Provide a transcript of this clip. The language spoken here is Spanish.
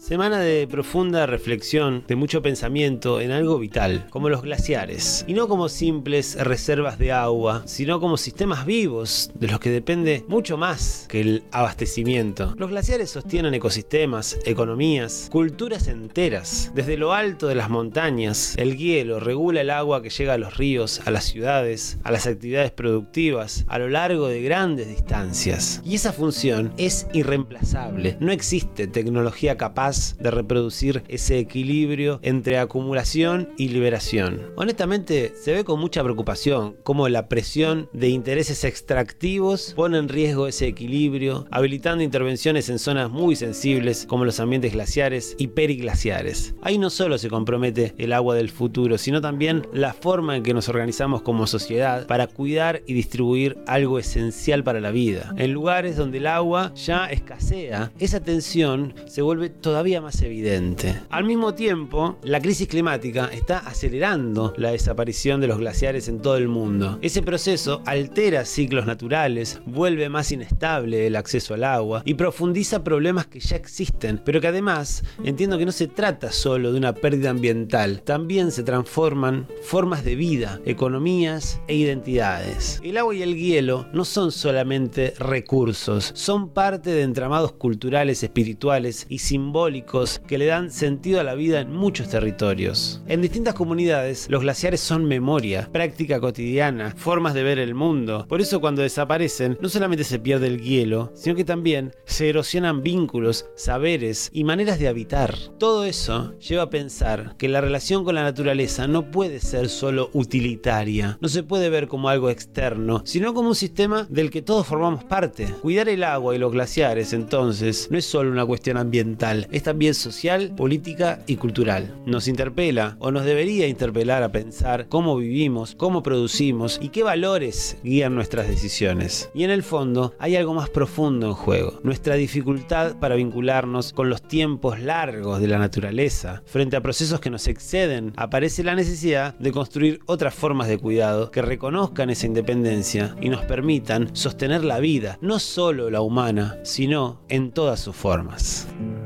Semana de profunda reflexión, de mucho pensamiento en algo vital, como los glaciares. Y no como simples reservas de agua, sino como sistemas vivos, de los que depende mucho más que el abastecimiento. Los glaciares sostienen ecosistemas, economías, culturas enteras. Desde lo alto de las montañas, el hielo regula el agua que llega a los ríos, a las ciudades, a las actividades productivas, a lo largo de grandes distancias. Y esa función es irreemplazable. No existe tecnología capaz de reproducir ese equilibrio entre acumulación y liberación. Honestamente, se ve con mucha preocupación cómo la presión de intereses extractivos pone en riesgo ese equilibrio, habilitando intervenciones en zonas muy sensibles como los ambientes glaciares y periglaciares. Ahí no solo se compromete el agua del futuro, sino también la forma en que nos organizamos como sociedad para cuidar y distribuir algo esencial para la vida. En lugares donde el agua ya escasea, esa tensión se vuelve todavía más evidente. Al mismo tiempo, la crisis climática está acelerando la desaparición de los glaciares en todo el mundo. Ese proceso altera ciclos naturales, vuelve más inestable el acceso al agua y profundiza problemas que ya existen, pero que además entiendo que no se trata solo de una pérdida ambiental, también se transforman formas de vida, economías e identidades. El agua y el hielo no son solamente recursos, son parte de entramados culturales, espirituales y simbólicos que le dan sentido a la vida en muchos territorios. En distintas comunidades, los glaciares son memoria, práctica cotidiana, formas de ver el mundo. Por eso cuando desaparecen, no solamente se pierde el hielo, sino que también se erosionan vínculos, saberes y maneras de habitar. Todo eso lleva a pensar que la relación con la naturaleza no puede ser solo utilitaria, no se puede ver como algo externo, sino como un sistema del que todos formamos parte. Cuidar el agua y los glaciares, entonces, no es solo una cuestión ambiental, es también social, política y cultural. Nos interpela o nos debería interpelar a pensar cómo vivimos, cómo producimos y qué valores guían nuestras decisiones. Y en el fondo hay algo más profundo en juego, nuestra dificultad para vincularnos con los tiempos largos de la naturaleza. Frente a procesos que nos exceden, aparece la necesidad de construir otras formas de cuidado que reconozcan esa independencia y nos permitan sostener la vida, no solo la humana, sino en todas sus formas.